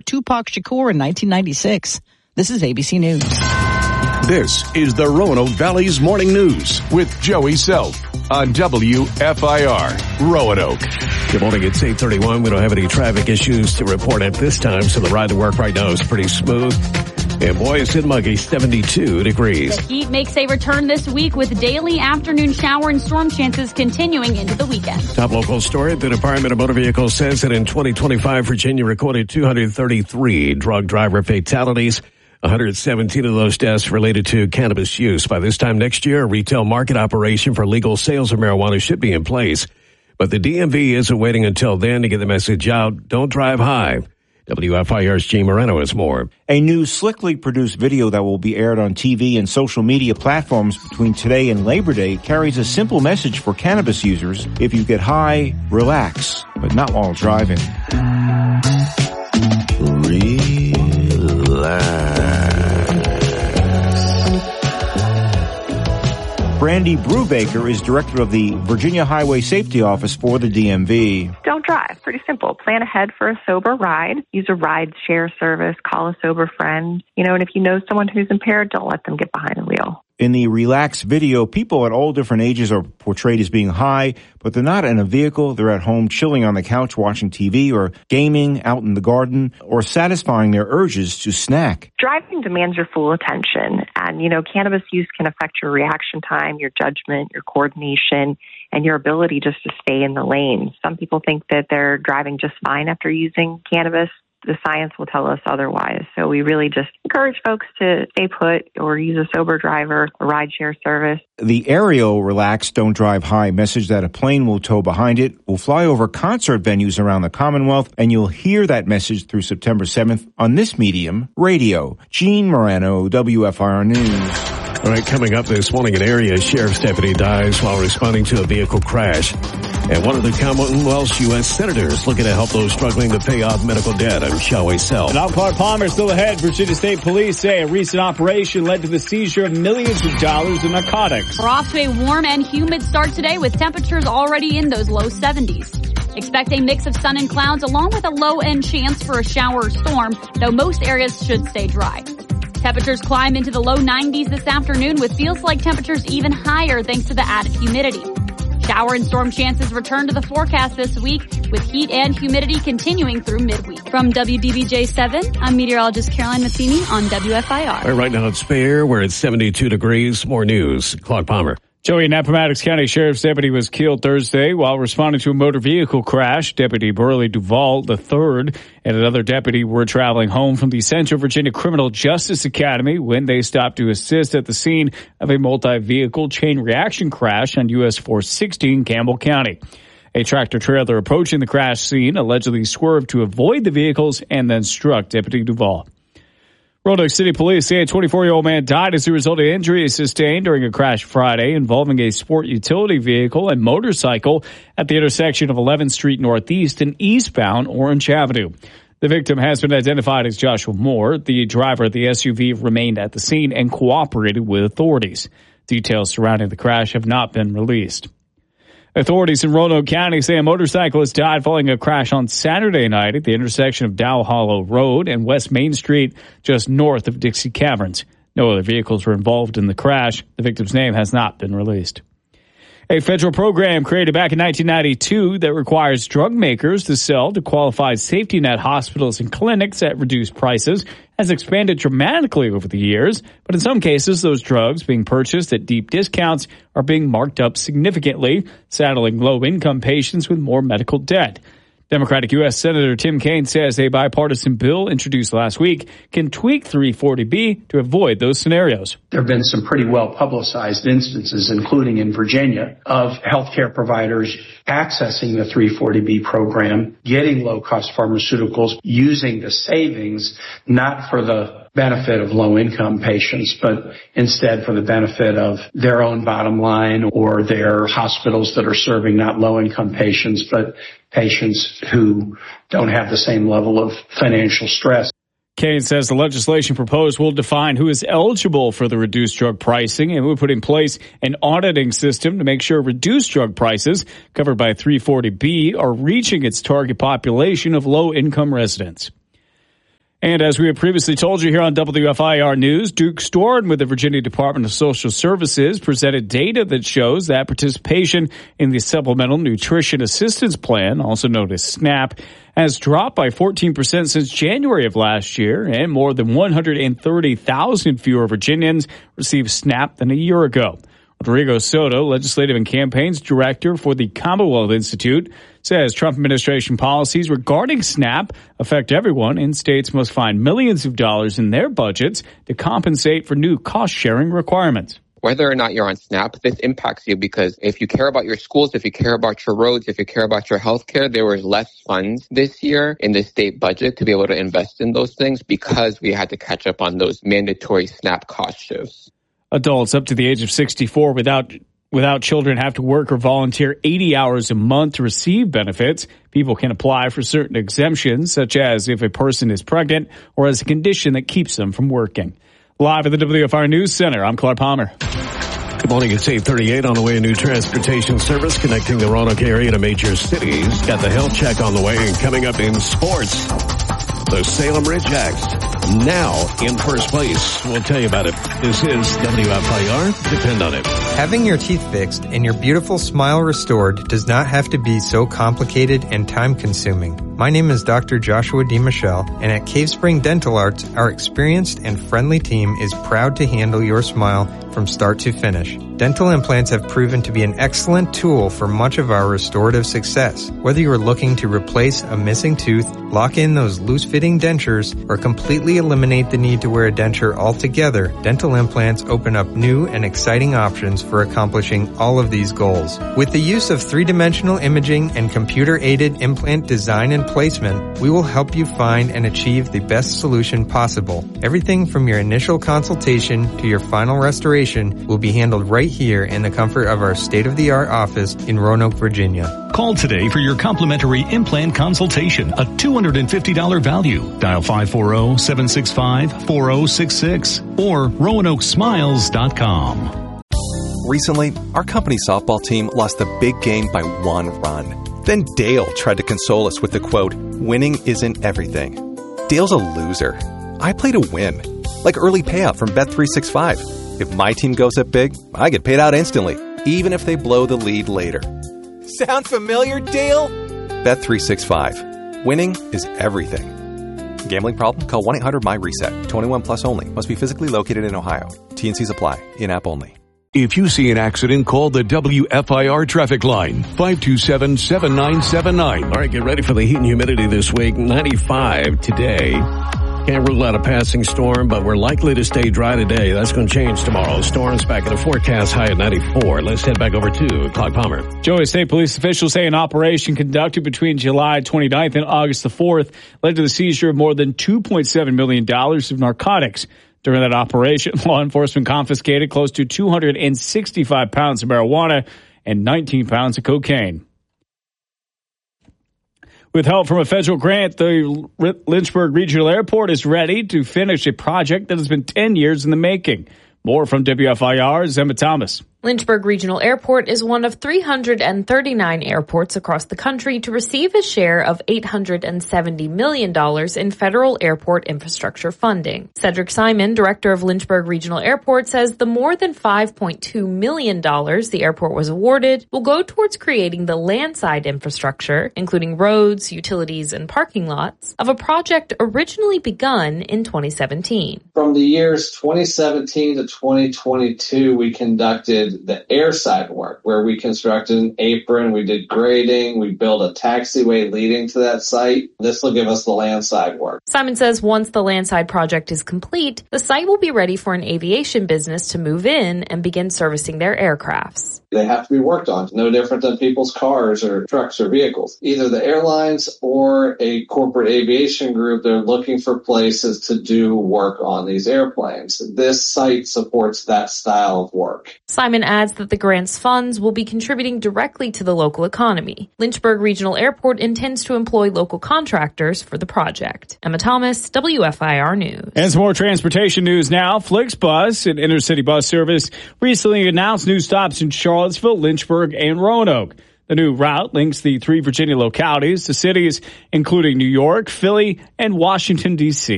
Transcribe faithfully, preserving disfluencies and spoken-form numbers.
Tupac Shakur in nineteen ninety-six. This is A B C News. This is the Roanoke Valley's Morning News with Joey Self on W F I R Roanoke. Good morning. It's eight thirty-one. We don't have any traffic issues to report at this time, so the ride to work right now is pretty smooth. And boy, it's in muggy, seventy-two degrees. The heat makes a return this week with daily afternoon shower and storm chances continuing into the weekend. Top local story. The Department of Motor Vehicles says that in twenty twenty-five, Virginia recorded two hundred thirty-three drug driver fatalities. one hundred seventeen of those deaths related to cannabis use. By this time next year, a retail market operation for legal sales of marijuana should be in place. But the D M V isn't waiting until then to get the message out. Don't drive high. W F I R's Gene Moreno has more. A new slickly produced video that will be aired on T V and social media platforms between today and Labor Day carries a simple message for cannabis users. If you get high, relax, but not while driving. Relax. Brandy Brubaker is director of the Virginia Highway Safety Office for the D M V. Don't drive. Pretty simple. Plan ahead for a sober ride. Use a ride share service. Call a sober friend. You know, and if you know someone who's impaired, don't let them get behind the wheel. In the relaxed video, people at all different ages are portrayed as being high, but they're not in a vehicle. They're at home chilling on the couch watching T V or gaming out in the garden or satisfying their urges to snack. Driving demands your full attention. And, you know, cannabis use can affect your reaction time, your judgment, your coordination, and your ability just to stay in the lane. Some people think that they're driving just fine after using cannabis. The science will tell us otherwise. So we really just encourage folks to stay put or use a sober driver, a rideshare service. The Aerial Relax, Don't Drive High message that a plane will tow behind it will fly over concert venues around the Commonwealth, and you'll hear that message through September seventh on this medium, radio. Gene Moreno, W F I R News. All right, coming up this morning, an area sheriff's deputy dies while responding to a vehicle crash. And one of the Commonwealth's U S senators looking to help those struggling to pay off medical debt. I'm Shaway Self. And I'm Clark Palmer, still ahead. Virginia State Police say a recent operation led to the seizure of millions of dollars in narcotics. We're off to a warm and humid start today with temperatures already in those low seventies. Expect a mix of sun and clouds along with a low-end chance for a shower or storm, though most areas should stay dry. Temperatures climb into the low nineties this afternoon with feels like temperatures even higher thanks to the added humidity. Shower and storm chances return to the forecast this week with heat and humidity continuing through midweek. From W D B J seven, I'm meteorologist Caroline Mazzini on W F I R. Right, right now it's fair. We're at seventy-two degrees. More news. Clark Palmer. Joey, an Appomattox County Sheriff's deputy was killed Thursday while responding to a motor vehicle crash. Deputy Burley Duvall the third and another deputy were traveling home from the Central Virginia Criminal Justice Academy when they stopped to assist at the scene of a multi-vehicle chain reaction crash on U S four sixty in Campbell County. A tractor trailer approaching the crash scene allegedly swerved to avoid the vehicles and then struck Deputy Duvall. Roanoke City Police say a twenty-four-year-old man died as a result of injuries sustained during a crash Friday involving a sport utility vehicle and motorcycle at the intersection of eleventh Street Northeast and eastbound Orange Avenue. The victim has been identified as Joshua Moore. The driver of the S U V remained at the scene and cooperated with authorities. Details surrounding the crash have not been released. Authorities in Roanoke County say a motorcyclist died following a crash on Saturday night at the intersection of Dow Hollow Road and West Main Street, just north of Dixie Caverns. No other vehicles were involved in the crash. The victim's name has not been released. A federal program created back in nineteen ninety-two that requires drug makers to sell to qualified safety net hospitals and clinics at reduced prices has expanded dramatically over the years, but in some cases, those drugs being purchased at deep discounts are being marked up significantly, saddling low-income patients with more medical debt. Democratic U S Senator Tim Kaine says a bipartisan bill introduced last week can tweak three forty B to avoid those scenarios. There have been some pretty well-publicized instances, including in Virginia, of healthcare providers accessing the three forty B program, getting low-cost pharmaceuticals, using the savings not for the benefit of low-income patients, but instead for the benefit of their own bottom line or their hospitals that are serving not low-income patients, but patients who don't have the same level of financial stress. Kaine says the legislation proposed will define who is eligible for the reduced drug pricing and will put in place an auditing system to make sure reduced drug prices covered by three forty B are reaching its target population of low-income residents. And as we have previously told you here on W F I R News, Duke Storn with the Virginia Department of Social Services presented data that shows that participation in the Supplemental Nutrition Assistance Plan, also known as SNAP, has dropped by fourteen percent since January of last year, and more than one hundred thirty thousand fewer Virginians received SNAP than a year ago. Rodrigo Soto, Legislative and Campaigns Director for the Commonwealth Institute, says Trump administration policies regarding SNAP affect everyone, and states must find millions of dollars in their budgets to compensate for new cost-sharing requirements. Whether or not you're on SNAP, this impacts you because if you care about your schools, if you care about your roads, if you care about your health care, there was less funds this year in the state budget to be able to invest in those things because we had to catch up on those mandatory SNAP cost shifts. Adults up to the age of sixty-four without without children have to work or volunteer eighty hours a month to receive benefits. People can apply for certain exemptions, such as if a person is pregnant or has a condition that keeps them from working. Live at the W F I R News Center, I'm Clark Palmer. Good morning. It's eight thirty-eight on the way. A new transportation service connecting the Roanoke area to major cities. Got the health check on the way, and coming up in sports, the Salem Ridgeacs now in first place. We'll tell you about it. This is W F I R. Depend on it. Having your teeth fixed and your beautiful smile restored does not have to be so complicated and time-consuming. My name is Doctor Joshua D. Michelle, and at Cave Spring Dental Arts, our experienced and friendly team is proud to handle your smile from start to finish. Dental implants have proven to be an excellent tool for much of our restorative success. Whether you are looking to replace a missing tooth, lock in those loose-fitting dentures, or completely eliminate the need to wear a denture altogether, dental implants open up new and exciting options for accomplishing all of these goals. With the use of three-dimensional imaging and computer-aided implant design and placement, we will help you find and achieve the best solution possible. Everything from your initial consultation to your final restoration will be handled right here in the comfort of our state-of-the-art office in Roanoke, Virginia. Call today for your complimentary implant consultation, a two hundred fifty dollars value. Dial five four zero, seven six five, four zero six six or roanoke smiles dot com. Recently, our company softball team lost a big game by one run. Then Dale tried to console us with the quote, "Winning isn't everything." Dale's a loser. I play to win, like early payout from Bet three sixty-five. If my team goes up big, I get paid out instantly, even if they blow the lead later. Sound familiar, Dale? Bet three sixty-five. Winning is everything. Gambling problem? Call one eight hundred M Y reset. twenty-one plus only. Must be physically located in Ohio. T and Cs apply. In-app only. If you see an accident, call the W F I R traffic line, five two seven, seven nine seven nine. All right, get ready for the heat and humidity this week. ninety-five today. Can't rule out a passing storm, but we're likely to stay dry today. That's going to change tomorrow. Storms back in the forecast, high at ninety-four. Let's head back over to Clark Palmer. Joey, state police officials say an operation conducted between July twenty-ninth and August the fourth led to the seizure of more than two point seven million dollars of narcotics. During that operation, law enforcement confiscated close to two hundred sixty-five pounds of marijuana and nineteen pounds of cocaine. With help from a federal grant, the Lynchburg Regional Airport is ready to finish a project that has been ten years in the making. More from W F I R's Emma Thomas. Lynchburg Regional Airport is one of three hundred thirty-nine airports across the country to receive a share of eight hundred seventy million dollars in federal airport infrastructure funding. Cedric Simon, director of Lynchburg Regional Airport, says the more than five point two million dollars the airport was awarded will go towards creating the landside infrastructure, including roads, utilities, and parking lots, of a project originally begun in twenty seventeen. From the years twenty seventeen to twenty twenty-two, we conducted the airside work where we constructed an apron, we did grading, we built a taxiway leading to that site. This will give us the landside work. Simon says once the landside project is complete, the site will be ready for an aviation business to move in and begin servicing their aircrafts. They have to be worked on, no different than people's cars or trucks or vehicles. Either the airlines or a corporate aviation group, they're looking for places to do work on these airplanes. This site supports that style of work. Simon adds that the grant's funds will be contributing directly to the local economy. Lynchburg Regional Airport intends to employ local contractors for the project. Emma Thomas, W F I R News. And some more transportation news now. FlixBus, an intercity bus service, recently announced new stops in Charlottesville, Lynchburg, and Roanoke. The new route links the three Virginia localities to cities including New York, Philly, and Washington, D C